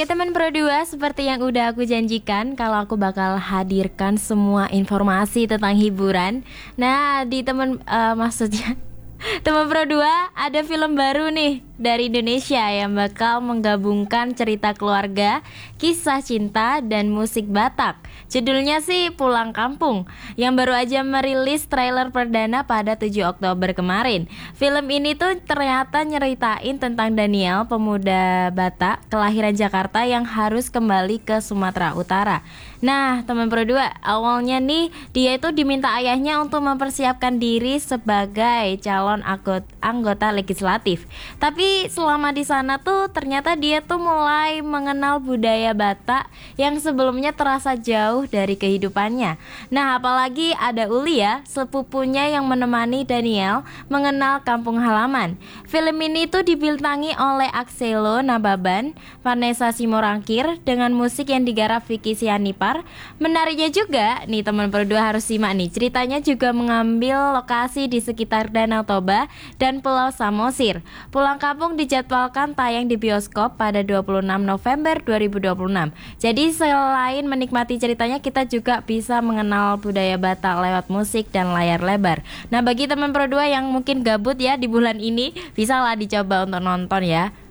teman Pro 2, seperti yang udah aku janjikan kalau aku bakal hadirkan semua informasi tentang hiburan. Nah, di maksudnya teman Pro 2 ada film baru nih dari Indonesia yang bakal menggabungkan cerita keluarga, kisah cinta, dan musik Batak. Judulnya sih Pulang Kampung, yang baru aja merilis trailer perdana pada 7 Oktober kemarin. Film ini tuh ternyata nyeritain tentang Daniel, pemuda Batak kelahiran Jakarta yang harus kembali ke Sumatera Utara. Nah, teman Pro 2, awalnya nih dia itu diminta ayahnya untuk mempersiapkan diri sebagai calon anggota legislatif. Tapi selama di sana tuh ternyata dia tuh mulai mengenal budaya Batak yang sebelumnya terasa jauh dari kehidupannya. Nah, apalagi ada Uli ya, sepupunya yang menemani Daniel mengenal kampung halaman. Film ini tuh dibintangi oleh Axelo Nababan, Vanessa Simorangkir dengan musik yang digarap Vicky Sianipar. Menariknya juga nih teman berdua harus simak nih, ceritanya juga mengambil lokasi di sekitar Danau Toba dan Pulau Samosir. Pulang Kampung dijadwalkan tayang di bioskop pada 26 November 2026. Jadi selain menikmati ceritanya, kita juga bisa mengenal budaya Batak lewat musik dan layar lebar. Nah, bagi teman Pro 2 yang mungkin gabut ya di bulan ini, bisa lah dicoba untuk nonton ya.